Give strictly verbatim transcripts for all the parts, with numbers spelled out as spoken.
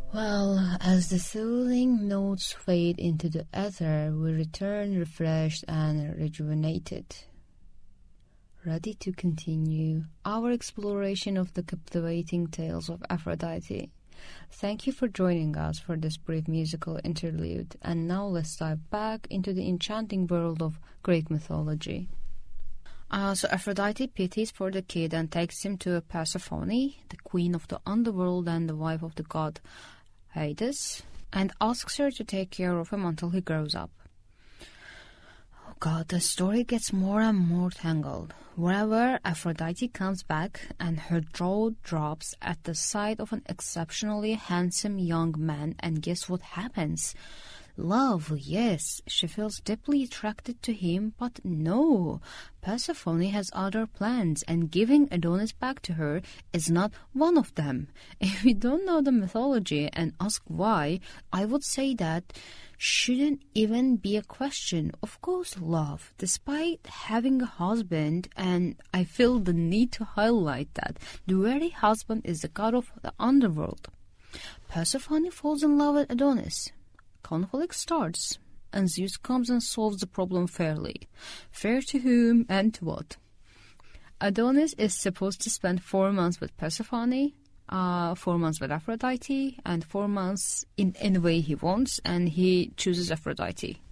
Well, as the soothing notes fade into the ether, we return refreshed and rejuvenated, ready to continue our exploration of the captivating tales of Aphrodite. Thank you for joining us for this brief musical interlude, and now let's dive back into the enchanting world of Greek mythology. Uh, so Aphrodite pities for the kid and takes him to Persephone, the queen of the underworld and the wife of the god Hades, and asks her to take care of him until he grows up. Oh god, the story gets more and more tangled. Wherever Aphrodite comes back and her jaw drops at the sight of an exceptionally handsome young man, and guess what happens? Love, yes, she feels deeply attracted to him, but no, Persephone has other plans, and giving Adonis back to her is not one of them. If we don't know the mythology and ask why, I would say that shouldn't even be a question. Of course, love, despite having a husband, and I feel the need to highlight that the very husband is the god of the underworld. Persephone falls in love with Adonis. Conflict starts, and Zeus comes and solves the problem fairly. Fair to whom and to what? Adonis is supposed to spend four months with Persephone, uh, four months with Aphrodite, and four months in any way he wants, and he chooses Aphrodite.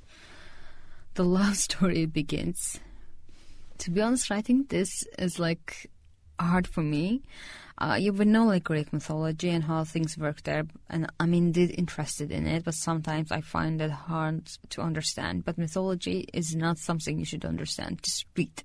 The love story begins. To be honest, writing this is like hard for me. Uh, you would know like Greek mythology and how things work there, and I'm indeed interested in it, but sometimes I find it hard to understand. But mythology is not something you should understand, just read.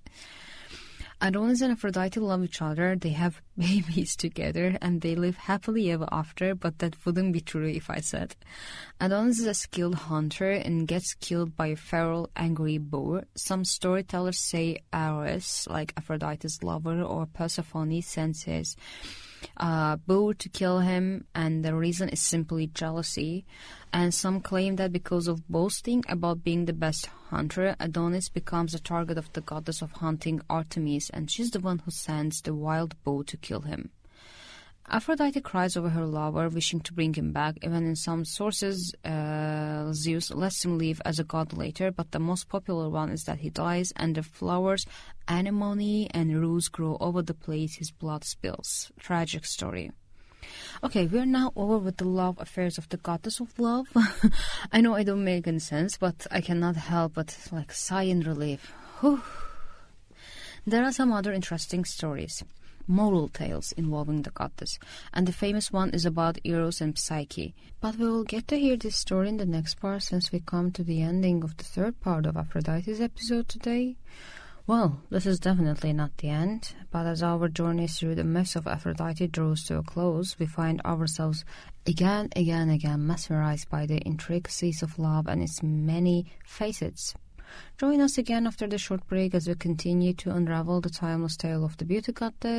Adonis and Aphrodite love each other, they have babies together, and they live happily ever after, but that wouldn't be true if I said. Adonis is a skilled hunter and gets killed by a feral, angry boar. Some storytellers say Ares, like Aphrodite's lover, or Persephone, sends his uh, boar to kill him, and the reason is simply jealousy. And some claim that because of boasting about being the best hunter, Adonis becomes the target of the goddess of hunting, Artemis, and she's the one who sends the wild boar to kill him. Aphrodite cries over her lover, wishing to bring him back. Even in some sources, uh, Zeus lets him live as a god later, but the most popular one is that he dies, and the flowers, anemone and rose grow over the place his blood spills. Tragic story. Okay, we're now over with the love affairs of the goddess of love. I know I don't make any sense, but I cannot help but like sigh in relief. Whew. There are some other interesting stories, moral tales involving the goddess, and the famous one is about Eros and Psyche. But we will get to hear this story in the next part, since we come to the ending of the third part of Aphrodite's episode today. Well, this is definitely not the end, but as our journey through the myths of Aphrodite draws to a close, we find ourselves again, again, again mesmerized by the intricacies of love and its many facets. Join us again after the short break as we continue to unravel the timeless tale of the beauty goddess.